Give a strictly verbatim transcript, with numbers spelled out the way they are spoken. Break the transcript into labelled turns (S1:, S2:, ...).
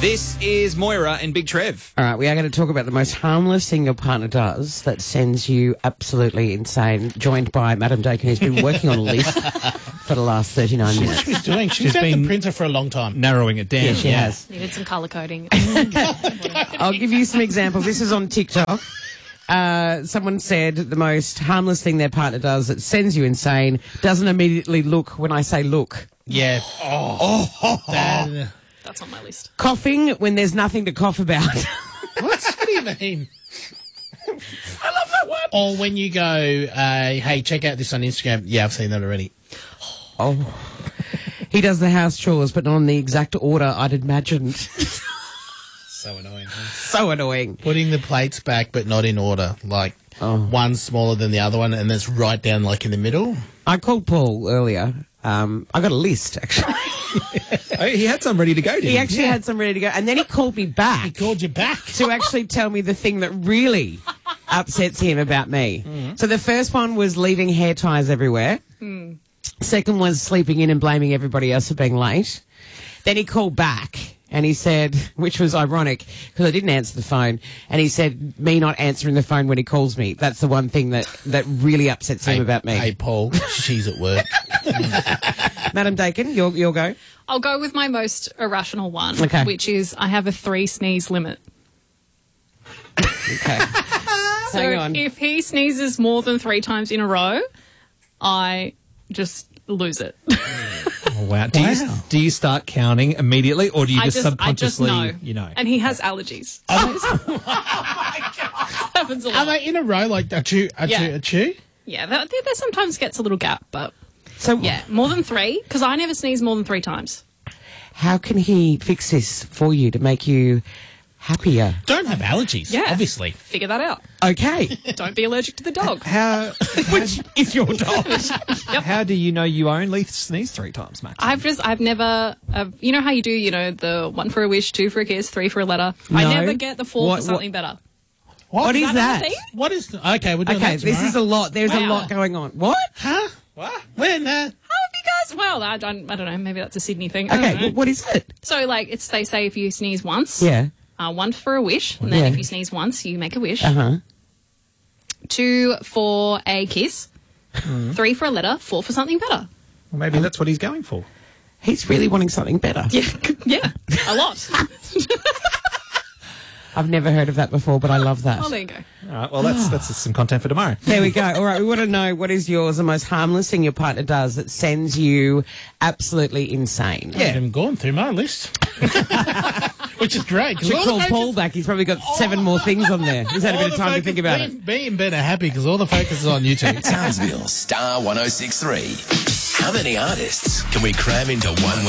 S1: This is Moira and Big Trev.
S2: All right, we are going to talk about the most harmless thing your partner does that sends you absolutely insane, joined by Madam Dakin, who's been working on a list for the last thirty-nine minutes.
S3: She's doing. She's,
S4: She's
S3: at
S4: been
S3: the printer for a long time.
S4: narrowing it down.
S2: Yeah, she has.
S5: Needed some colour coding.
S2: I'll give you some examples. This is on TikTok. Uh, someone said the most harmless thing their partner does that sends you insane, doesn't immediately look when I say look.
S3: Yeah. Oh. oh. That,
S5: That's on my list.
S2: Coughing when there's nothing to cough about.
S3: what? What do you mean? I love that one. Or when you go, uh, hey, check out this on Instagram. Yeah, I've seen that already.
S2: Oh. He does the house chores, but not in the exact order I'd imagined.
S3: So annoying. Huh?
S2: So annoying.
S3: Putting the plates back, but not in order. Like,
S2: Oh.
S3: one smaller than the other one, and it's right down, like, in the middle.
S2: I called Paul earlier. Um, I got a list, actually.
S1: Oh, he had some ready to go, didn't
S2: He
S1: he?
S2: actually had some ready to go. And then he called me back.
S3: He called you back.
S2: to actually tell me the thing that really upsets him about me. Mm. So the first one was leaving hair ties everywhere.
S5: Mm.
S2: Second was sleeping in and blaming everybody else for being late. Then he called back and he said, which was ironic because I didn't answer the phone, and he said me not answering the phone when he calls me. That's the one thing that, that really upsets him
S3: hey,
S2: about me.
S3: Hey, Paul, she's at work.
S2: Madam Dakin, you'll, you'll go.
S5: I'll go with my most irrational one,
S2: Okay.
S5: which is I have a three sneeze limit.
S2: Okay.
S5: So
S2: Hang on.
S5: if he sneezes more than three times in a row, I just lose it.
S4: Oh, wow. Do,
S3: Wow.
S4: You, do you start counting immediately, or do you
S5: I
S4: just,
S5: just, I just
S4: subconsciously,
S5: know.
S4: you know?
S5: And he has allergies.
S3: oh, my
S5: Happens a
S3: Are
S5: lot.
S3: they in a row, like, a chew, a
S5: Yeah.
S3: chew, a chew?
S5: Yeah, that, there, there sometimes gets a little gap, but
S2: So
S5: yeah, more than three, because I never sneeze more than three times.
S2: how can he fix this for you to make you happier?
S3: Don't have allergies,
S5: Yeah.
S3: obviously.
S5: Figure that out.
S2: Okay.
S5: Don't be allergic to the dog.
S4: How,
S2: Which is your dog.
S4: how do you know you only sneeze three times, Max?
S5: I've just, I've never, uh, you know how you do, you know, the one for a wish, two for a kiss, three for a letter. I
S2: No.
S5: never get the four
S2: What-
S5: for something better.
S3: What,
S2: What is
S5: that
S2: that?
S5: a thing?
S3: What is... The, okay, we're doing
S2: Okay,
S3: that
S2: this
S3: tomorrow.
S2: is a lot. There's a
S5: Wow.
S2: lot going on. What?
S3: Huh? What? When? Uh,
S5: How have you guys? Well, I don't, I don't know. Maybe that's a Sydney thing. I don't
S2: Okay,
S5: know.
S2: wh- what is it?
S5: So, like, it's they say if you sneeze once,
S2: Yeah.
S5: uh, one for a wish, and then
S2: Yeah.
S5: if you sneeze once, you make a wish.
S2: Uh-huh.
S5: Two for a kiss, three for a letter, four for something better.
S4: Well, maybe that's what he's going for.
S2: He's really wanting something better.
S5: Yeah, yeah, a lot.
S2: I've never heard of that before, but I love that.
S5: Oh, there you go.
S4: All right, well, that's that's some content for tomorrow.
S2: There we go. All right, we want to know what is yours, the most harmless thing your partner does that sends you absolutely insane.
S3: I haven't gone through my list. Which is great. 'cause
S2: Should
S3: all
S2: call
S3: the
S2: Paul
S3: focus-
S2: back. He's probably got seven more things on there. He's had a
S3: all
S2: bit of
S3: the
S2: time to
S3: focus-
S2: think about
S3: me,
S2: it.
S3: Me and Ben are happy because all the focus is on YouTube.
S6: Townsville Star one oh six three. How many artists can we cram into one